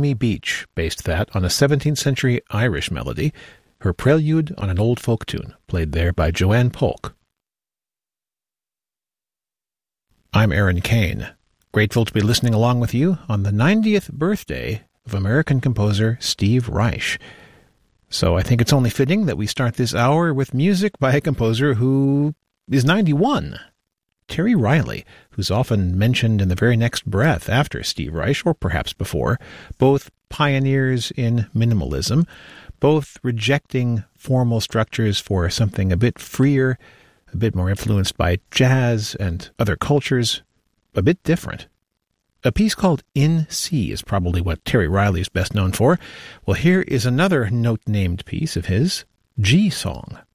Naomi Beach based that on a 17th century Irish melody, her prelude on an old folk tune, played there by Joanne Polk. I'm Aaron Kane, grateful to be listening along with you on the 90th birthday of American composer Steve Reich. So I think it's only fitting that we start this hour with music by a composer who is 91. Terry Riley, who's often mentioned in the very next breath after Steve Reich, or perhaps before, both pioneers in minimalism, both rejecting formal structures for something a bit freer, a bit more influenced by jazz and other cultures, a bit different. A piece called In C is probably what Terry Riley is best known for. Well, here is another note-named piece of his, G Song.